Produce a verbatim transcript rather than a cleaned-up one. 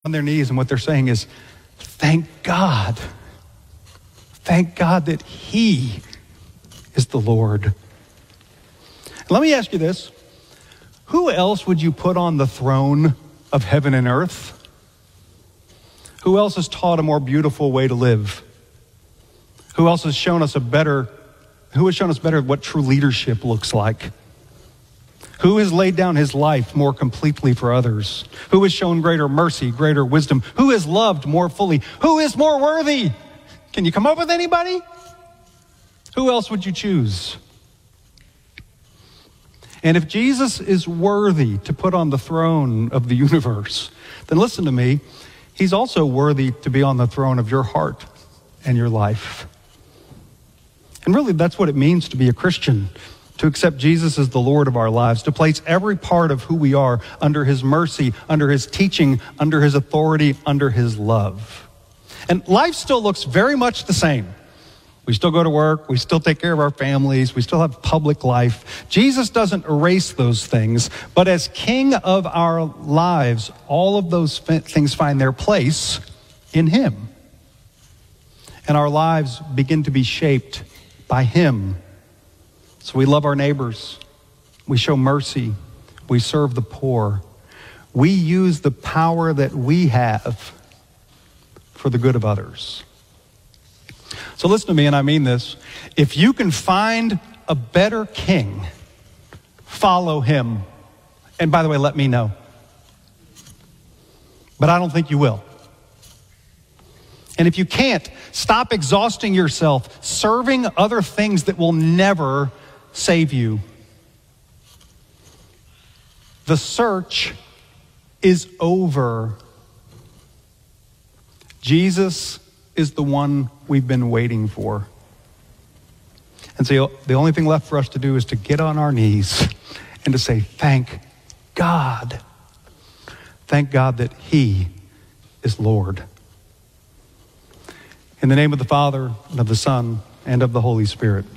on their knees, and what they're saying is, thank God. Thank God that he is the Lord. Let me ask you this. Who else would you put on the throne of heaven and earth? Who else has taught a more beautiful way to live? Who else has shown us a better, who has shown us better what true leadership looks like? Who has laid down his life more completely for others? Who has shown greater mercy, greater wisdom? Who has loved more fully? Who is more worthy? Can you come up with anybody? Who else would you choose? And if Jesus is worthy to put on the throne of the universe, then listen to me, he's also worthy to be on the throne of your heart and your life. And really, that's what it means to be a Christian, to accept Jesus as the Lord of our lives, to place every part of who we are under his mercy, under his teaching, under his authority, under his love. And life still looks very much the same. We still go to work, we still take care of our families, we still have public life. Jesus doesn't erase those things, but as King of our lives, all of those things find their place in him. And our lives begin to be shaped by him. So we love our neighbors, we show mercy, we serve the poor. We use the power that we have for the good of others. So listen to me, and I mean this. If you can find a better king, follow him. And by the way, let me know. But I don't think you will. And if you can't, stop exhausting yourself serving other things that will never save you. The search is over. Jesus is the one we've been waiting for. And so the only thing left for us to do is to get on our knees and to say, thank God. Thank God that he is Lord. In the name of the Father, and of the Son, and of the Holy Spirit.